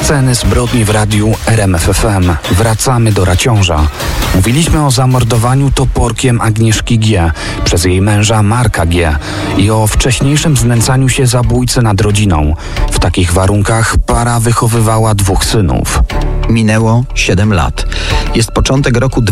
Sceny zbrodni w radiu RMF FM. Wracamy do Raciąża. Mówiliśmy o zamordowaniu toporkiem Agnieszki G. przez jej męża Marka G. i o wcześniejszym znęcaniu się zabójcy nad rodziną. W takich warunkach para wychowywała 2 synów. Minęło 7 lat. Jest początek roku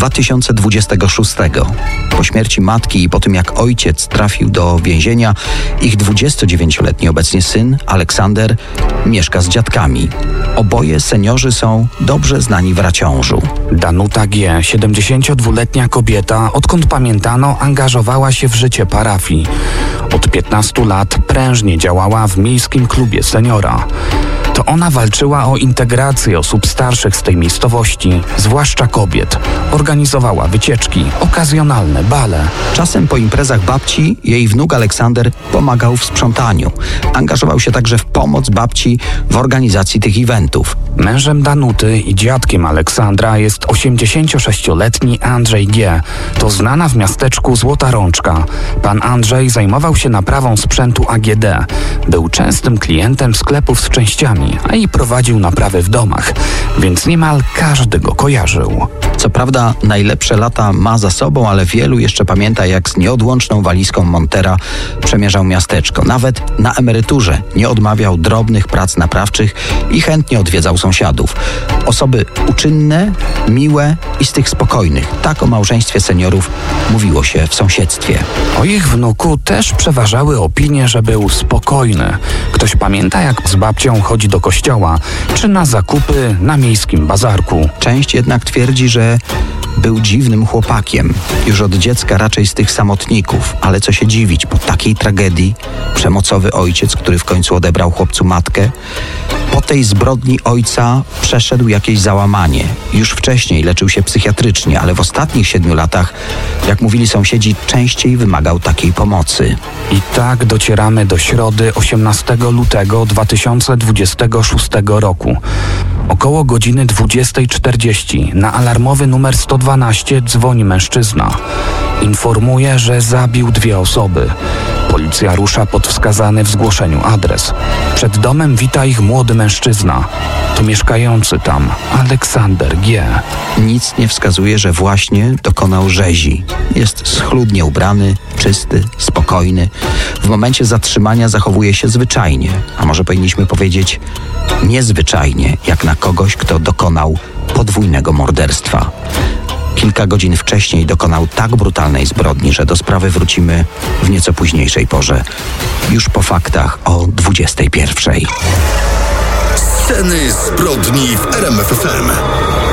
2026. Po śmierci matki i po tym, jak ojciec trafił do więzienia, ich 29-letni obecnie syn, Aleksander, mieszka z dziadkami. Oboje seniorzy są dobrze znani w Raciążu. Danuta G., 72-letnia kobieta, odkąd pamiętano, angażowała się w życie parafii. Od 15 lat prężnie działała w miejskim klubie seniora. To ona walczyła o integrację osób starszych z tej miejscowości, zwłaszcza kobiet. Organizowała wycieczki, okazjonalne bale. Czasem po imprezach babci jej wnuk Aleksander pomagał w sprzątaniu. Angażował się także w pomoc babci w organizacji tych eventów. Mężem Danuty i dziadkiem Aleksandra jest 86-letni Andrzej G. To znana w miasteczku Złota Rączka. Pan Andrzej zajmował się naprawą sprzętu AGD. Był częstym klientem sklepów z częściami, a i prowadził naprawy w domach, więc niemal każdy go kojarzył. Co prawda najlepsze lata ma za sobą, ale wielu jeszcze pamięta, jak z nieodłączną walizką Montera przemierzał miasteczko. Nawet na emeryturze nie odmawiał drobnych prac naprawczych i chętnie odwiedzał sąsiadów. Osoby uczynne, miłe i z tych spokojnych. Tak o małżeństwie seniorów mówiło się w sąsiedztwie. O ich wnuku też przeważały opinie, że był spokojny. Ktoś pamięta, jak z babcią chodzi do kościoła, czy na zakupy na miejskim bazarku. Część jednak twierdzi, że był dziwnym chłopakiem. Już od dziecka raczej z tych samotników. Ale co się dziwić, po takiej tragedii przemocowy ojciec, który w końcu odebrał chłopcu matkę, po tej zbrodni ojca przeszedł jakieś załamanie. Już wcześniej leczył się psychiatrycznie, ale w ostatnich 7 latach, jak mówili sąsiedzi, częściej wymagał takiej pomocy. I tak docieramy do środy 18 lutego 2026 roku. Około godziny 20:40 na alarmowy numer 112 dzwoni mężczyzna. Informuje, że zabił 2 osoby. Policja rusza pod wskazany w zgłoszeniu adres. Przed domem wita ich młody mężczyzna. To mieszkający tam Aleksander G. Nic nie wskazuje, że właśnie dokonał rzezi. Jest schludnie ubrany, czysty, spokojny. W momencie zatrzymania zachowuje się zwyczajnie, a może powinniśmy powiedzieć niezwyczajnie, jak na kogoś, kto dokonał podwójnego morderstwa. Kilka godzin wcześniej dokonał tak brutalnej zbrodni, że do sprawy wrócimy w nieco późniejszej porze. Już po faktach o 21:00. Sceny zbrodni w RMF FM.